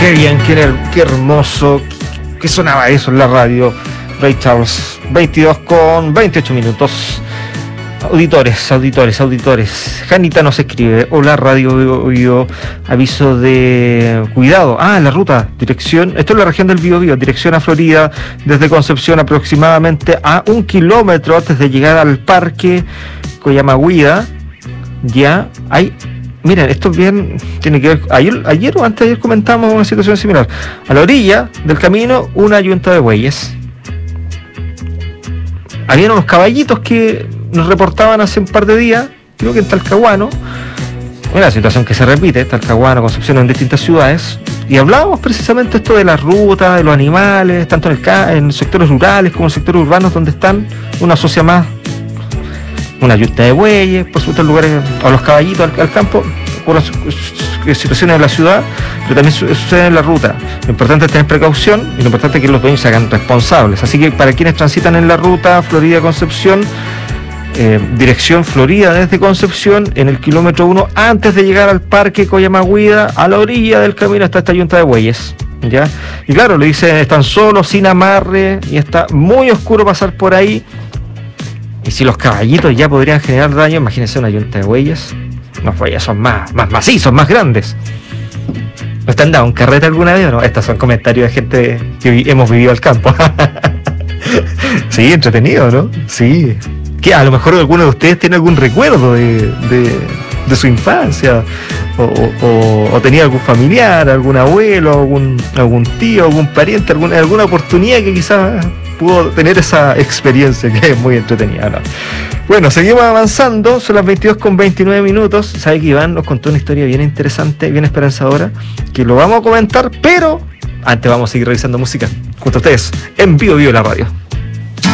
Qué bien, qué hermoso. ¿Qué sonaba eso en la radio? Ray Charles, 22 con 28 minutos. Auditores. Janita nos escribe: hola, Radio Bio, aviso de cuidado. La ruta, dirección, esto es la región del Biobío, dirección a Florida, desde Concepción aproximadamente a 1 kilómetro antes de llegar al parque Coyamagüida. Ya hay, miren, esto bien tiene que ver, ayer o antes de ayer comentamos una situación similar. A la orilla del camino, una yunta de bueyes. Habían unos caballitos que nos reportaban hace un par de días, creo que en Talcahuano, una situación que se repite, Talcahuano, Concepción, en distintas ciudades, y hablábamos precisamente esto de las rutas, de los animales, tanto en sectores rurales como en sectores urbanos, donde están, uno asocia más una yunta de bueyes, por supuesto en lugares, o los caballitos al campo, por situaciones de la ciudad, pero también sucede en la ruta. Lo importante es tener precaución y lo importante es que los dueños se hagan responsables. Así que para quienes transitan en la ruta Florida-Concepción, dirección Florida desde Concepción, en el kilómetro 1, antes de llegar al parque Coyamagüida, a la orilla del camino está esta yunta de bueyes, ¿ya? Y claro, le dicen, están solos, sin amarre, y está muy oscuro pasar por ahí. Y si los caballitos ya podrían generar daño, imagínense una yunta de bueyes. Los bueyes son más macizos, más grandes. ¿No te han dado un carrete alguna vez o no? Estos son comentarios de gente que hemos vivido al campo. Sí, entretenido, ¿no? Sí. Que a lo mejor alguno de ustedes tiene algún recuerdo de su infancia, o tenía algún familiar, algún abuelo, algún tío, algún pariente, alguna oportunidad que quizás pudo tener esa experiencia, que es muy entretenida, ¿no? Bueno, seguimos avanzando, son las 22 con 29 minutos. Sabe que Iván nos contó una historia bien interesante, bien esperanzadora, que lo vamos a comentar, pero antes vamos a seguir revisando música junto a ustedes en Bio la radio.